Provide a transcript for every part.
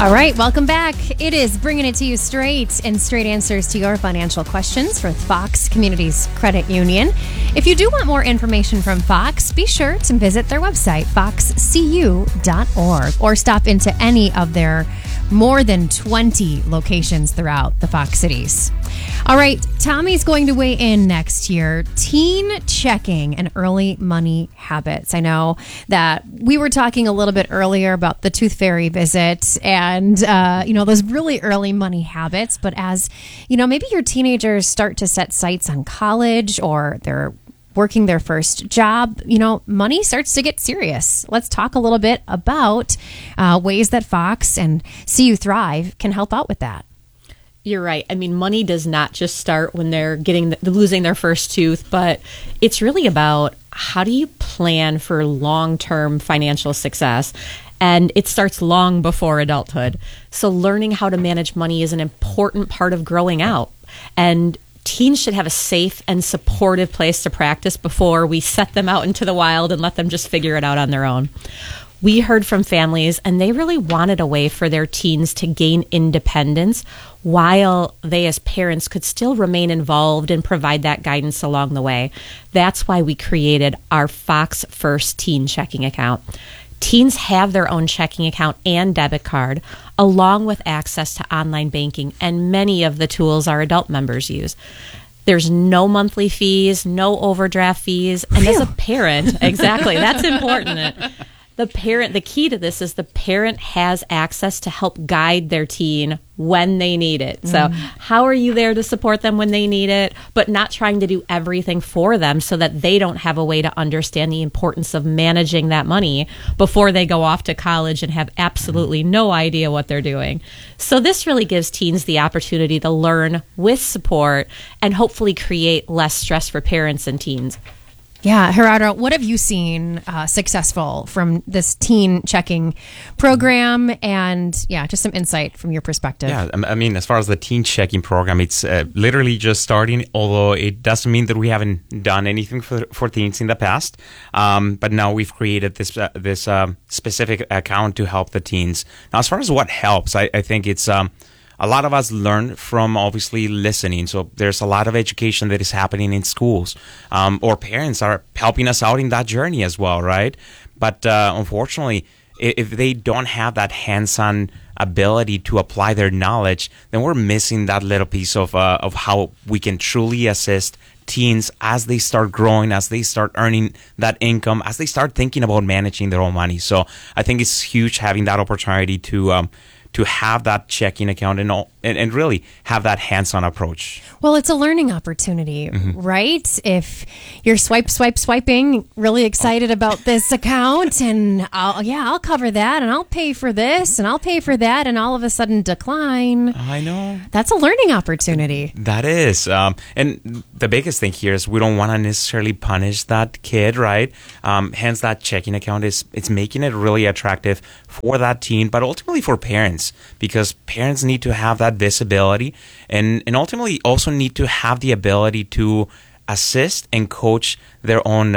All right, welcome back. It is bringing it to you straight and straight answers to your financial questions for Fox Communities Credit Union. If you do want more information from Fox, be sure to visit their website, foxcu.org, or stop into any of their more than 20 locations throughout the Fox cities. All right, Tommy's going to weigh in next year. Teen checking and early money habits. I know that we were talking a little bit earlier about the Tooth Fairy visit and, those really early money habits. But as, maybe your teenagers start to set sights on college or they're working their first job, money starts to get serious. Let's talk a little bit about ways that Fox and See You Thrive can help out with that. You're right. I mean, money does not just start when they're losing their first tooth, but it's really about how do you plan for long-term financial success? And it starts long before adulthood. So learning how to manage money is an important part of growing out. And teens should have a safe and supportive place to practice before we set them out into the wild and let them just figure it out on their own. We heard from families, and they really wanted a way for their teens to gain independence while they as parents could still remain involved and provide that guidance along the way. That's why we created our Fox First Teen Checking Account. Teens have their own checking account and debit card, along with access to online banking and many of the tools our adult members use. There's no monthly fees, no overdraft fees. And as a parent, exactly, that's important. The key to this is the parent has access to help guide their teen when they need it. So how are you there to support them when they need it, but not trying to do everything for them so that they don't have a way to understand the importance of managing that money before they go off to college and have absolutely no idea what they're doing. So this really gives teens the opportunity to learn with support and hopefully create less stress for parents and teens. Yeah, Gerardo, what have you seen successful from this teen checking program? And just some insight from your perspective. Yeah, I mean, as far as the teen checking program, it's literally just starting, although it doesn't mean that we haven't done anything for teens in the past. But now we've created this specific account to help the teens. Now, as far as what helps, I think it's... a lot of us learn from obviously listening. So there's a lot of education that is happening in schools, or parents are helping us out in that journey as well, right? But unfortunately, if they don't have that hands-on ability to apply their knowledge, then we're missing that little piece of how we can truly assist teens as they start growing, as they start earning that income, as they start thinking about managing their own money. So I think it's huge having that opportunity to have that checking account and really have that hands-on approach. Well, it's a learning opportunity, right? If you're swiping, really excited about this account, and I'll cover that, and I'll pay for this, and I'll pay for that, and all of a sudden decline. I know. That's a learning opportunity. That is. And the biggest thing here is we don't want to necessarily punish that kid, right? Hence, that checking account it's making it really attractive for that teen, but ultimately for parents, because parents need to have that visibility and ultimately also need to have the ability to assist and coach their own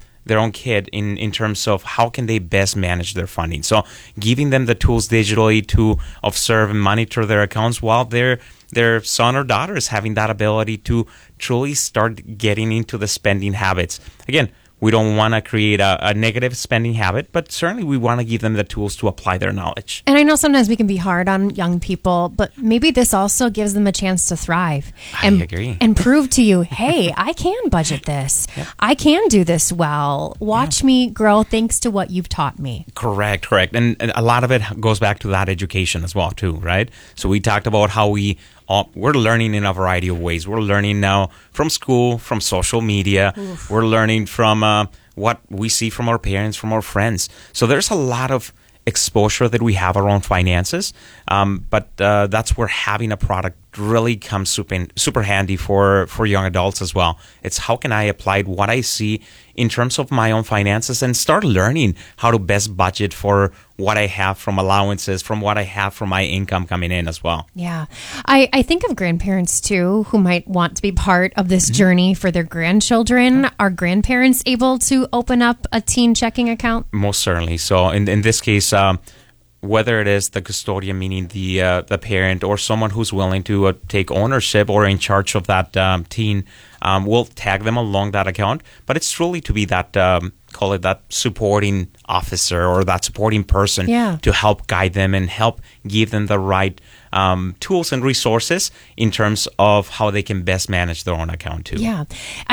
kid in terms of how can they best manage their funding. So giving them the tools digitally to observe and monitor their accounts while their son or daughter is having that ability to truly start getting into the spending habits. Again, we don't want to create a negative spending habit, but certainly we want to give them the tools to apply their knowledge. And I know sometimes we can be hard on young people, but maybe this also gives them a chance to thrive. I agree. And prove to you, hey, I can budget this. Yep. I can do this well. Watch me grow thanks to what you've taught me. Correct. And a lot of it goes back to that education as well, too, right? So we talked about how we're learning in a variety of ways. We're learning now from school, from social media. Oof. We're learning from what we see from our parents, from our friends. So there's a lot of exposure that we have around finances. But that's where having a product really comes super handy for young adults as well. It's how can I apply what I see in terms of my own finances and start learning how to best budget for what I have from allowances, from what I have from my income coming in as well. Yeah. I think of grandparents too who might want to be part of this journey for their grandchildren. Are grandparents able to open up a teen checking account? Most certainly. So in this case, whether it is the custodian, meaning the parent, or someone who's willing to take ownership or in charge of that teen, we'll tag them along that account. But it's truly to be that, call it that supporting officer or that supporting person to help guide them and help give them the right tools and resources in terms of how they can best manage their own account too. Yeah,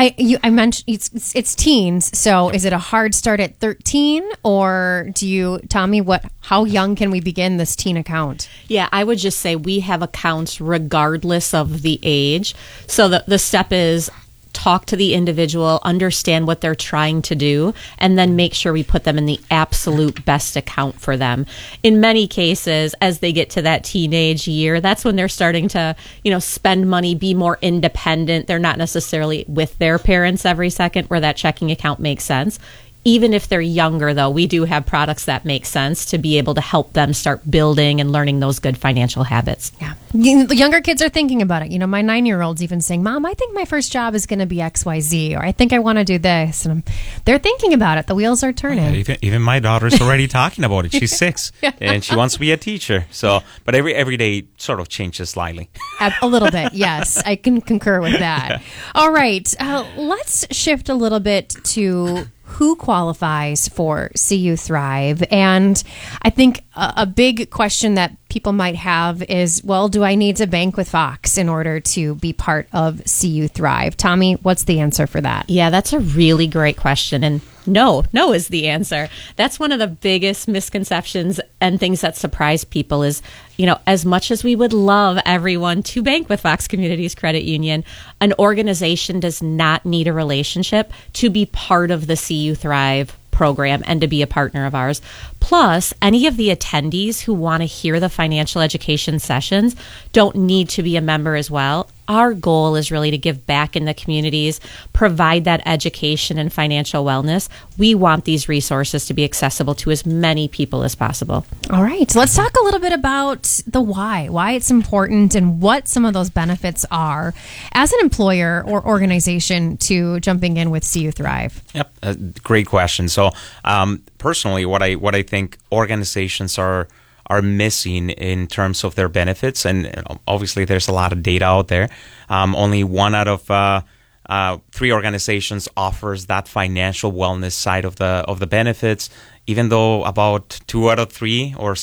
I mentioned it's teens. So is it a hard start at 13, or Tommy, how young can we begin this teen account? Yeah, I would just say we have accounts regardless of the age. So the step is talk to the individual, understand what they're trying to do, and then make sure we put them in the absolute best account for them. In many cases, as they get to that teenage year, that's when they're starting to, spend money, be more independent. They're not necessarily with their parents every second, where that checking account makes sense. Even if they're younger, though, we do have products that make sense to be able to help them start building and learning those good financial habits. Yeah. The younger kids are thinking about it. My 9-year-old's even saying, Mom, I think my first job is going to be XYZ, or I think I want to do this. And they're thinking about it. The wheels are turning. Yeah, even my daughter's already talking about it. She's 6 and she wants to be a teacher. So, but every day sort of changes slightly. A little bit, yes. I can concur with that. All right. Let's shift a little bit to who qualifies for CU Thrive. And I think a big question that people might have is, well, do I need to bank with Fox in order to be part of CU Thrive? Tommy, what's the answer for that? Yeah, that's a really great question. And no is the answer. That's one of the biggest misconceptions and things that surprise people is, as much as we would love everyone to bank with Fox Communities Credit Union, an organization does not need a relationship to be part of the CU Thrive program and to be a partner of ours. Plus, any of the attendees who want to hear the financial education sessions don't need to be a member as well. Our goal is really to give back in the communities, provide that education and financial wellness. We want these resources to be accessible to as many people as possible. All right. So let's talk a little bit about the why it's important and what some of those benefits are as an employer or organization to jumping in with CU Thrive. Yep. Great question. So personally, what I think organizations are missing in terms of their benefits, and obviously there's a lot of data out there. Only 1 out of 3 organizations offers that financial wellness side of the benefits, even though about 2 out of 3 or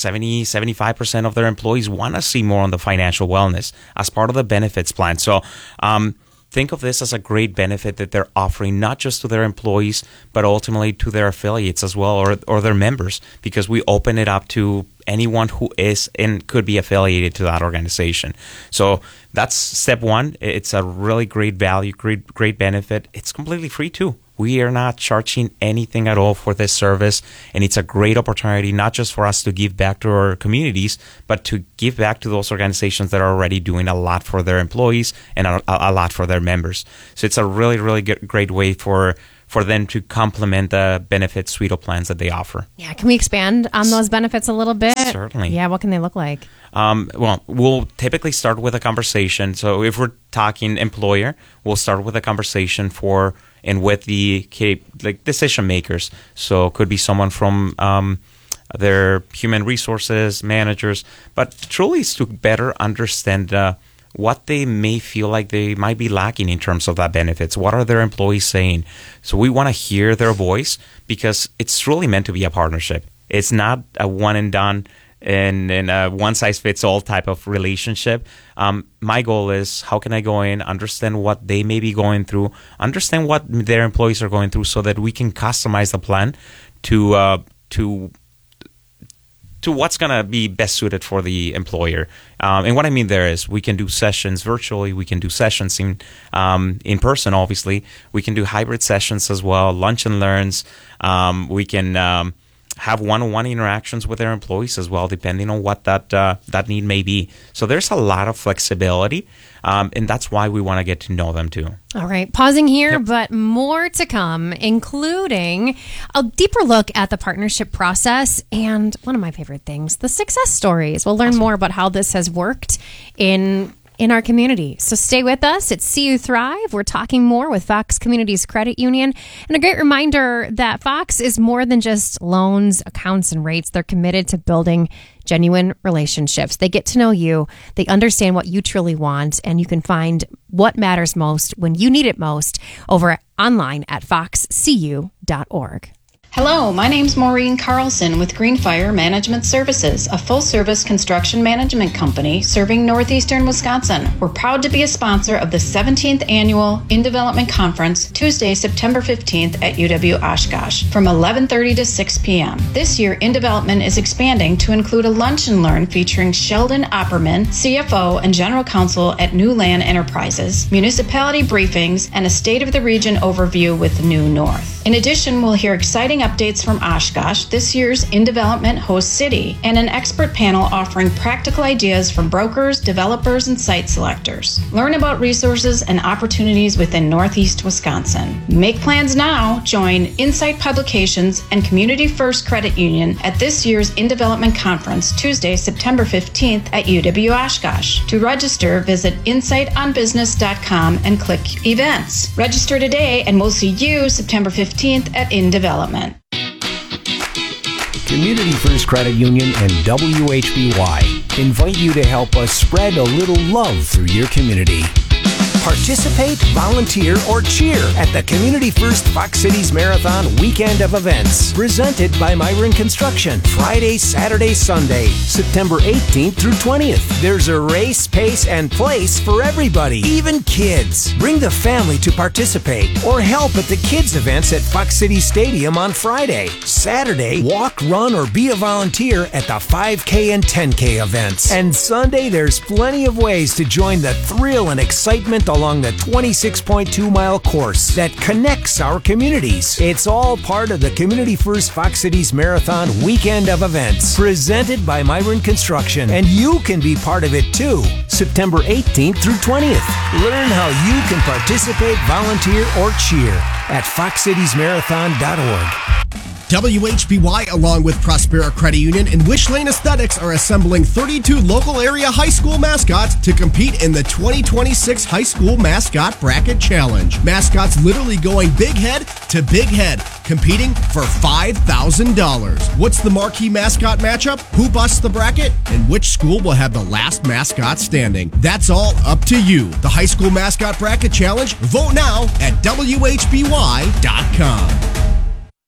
75% of their employees want to see more on the financial wellness as part of the benefits plan. So think of this as a great benefit that they're offering not just to their employees, but ultimately to their affiliates as well, or their members, because we open it up to anyone who is and could be affiliated to that organization. So that's step 1. It's a really great value, great benefit. It's completely free too. We are not charging anything at all for this service, and it's a great opportunity not just for us to give back to our communities, but to give back to those organizations that are already doing a lot for their employees and a lot for their members. So it's a really, really great way for them to complement the benefit suite of plans that they offer. Yeah, can we expand on those benefits a little bit? Certainly. Yeah, what can they look like? Well, we'll typically start with a conversation. So if we're talking employer, we'll start with a conversation with the decision makers. So it could be someone from their human resources managers, but truly is to better understand what they may feel like they might be lacking in terms of that benefits. What are their employees saying? So we want to hear their voice, because it's truly meant to be a partnership. It's not a one and done and a one-size-fits-all type of relationship. My goal is, how can I go in, understand what they may be going through, understand what their employees are going through, so that we can customize the plan to what's going to be best suited for the employer. And what I mean there is, we can do sessions virtually, we can do sessions in person, obviously. We can do hybrid sessions as well, lunch and learns. We can have one-on-one interactions with their employees as well, depending on what that need may be. So there's a lot of flexibility, and that's why we want to get to know them too. All right, pausing here, but more to come, including a deeper look at the partnership process and one of my favorite things, the success stories. We'll learn more about how this has worked in our community. So stay with us. It's CU Thrive. We're talking more with Fox Communities Credit Union. And a great reminder that Fox is more than just loans, accounts, and rates. They're committed to building genuine relationships. They get to know you, they understand what you truly want, and you can find what matters most when you need it most over online at foxcu.org. Hello, my name's Maureen Carlson with Greenfire Management Services, a full-service construction management company serving northeastern Wisconsin. We're proud to be a sponsor of the 17th Annual In Development Conference, Tuesday, September 15th at UW Oshkosh from 11:30 to 6 p.m. This year, In Development is expanding to include a lunch and learn featuring Sheldon Opperman, CFO and General Counsel at New Land Enterprises, municipality briefings, and a State of the Region overview with New North. In addition, we'll hear exciting updates from Oshkosh, this year's In Development host city, and an expert panel offering practical ideas from brokers, developers, and site selectors. Learn about resources and opportunities within Northeast Wisconsin. Make plans now. Join Insight Publications and Community First Credit Union at this year's In Development Conference, Tuesday, September 15th at UW Oshkosh. To register, visit insightonbusiness.com and click Events. Register today, and we'll see you September 15th at In Development. Community First Credit Union and WHBY invite you to help us spread a little love through your community. Participate, volunteer, or cheer at the Community First Fox Cities Marathon Weekend of Events, presented by Myron Construction, Friday, Saturday, Sunday, September 18th through 20th. There's a race, pace, and place for everybody, even kids. Bring the family to participate or help at the kids' events at Fox City Stadium on Friday. Saturday, walk, run, or be a volunteer at the 5K and 10K events. And Sunday, there's plenty of ways to join the thrill and excitement along the 26.2-mile course that connects our communities. It's all part of the Community First Fox Cities Marathon Weekend of Events, presented by Myron Construction, and you can be part of it too. September 18th through 20th. Learn how you can participate, volunteer, or cheer at foxcitiesmarathon.org. WHBY, along with Prospera Credit Union and Wish Lane Aesthetics, are assembling 32 local area high school mascots to compete in the 2026 High School Mascot Bracket Challenge. Mascots literally going big head to big head, competing for $5,000. What's the marquee mascot matchup? Who busts the bracket? And which school will have the last mascot standing? That's all up to you. The High School Mascot Bracket Challenge. Vote now at WHBY.com.